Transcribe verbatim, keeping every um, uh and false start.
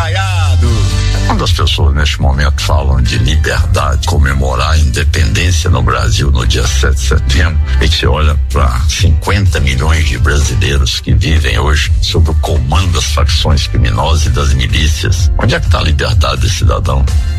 Caiado. Quando as pessoas neste momento falam de liberdade, comemorar a independência no Brasil no dia sete de setembro, e que você olha para cinquenta milhões de brasileiros que vivem hoje sob o comando das facções criminosas e das milícias, onde é que está a liberdade desse cidadão?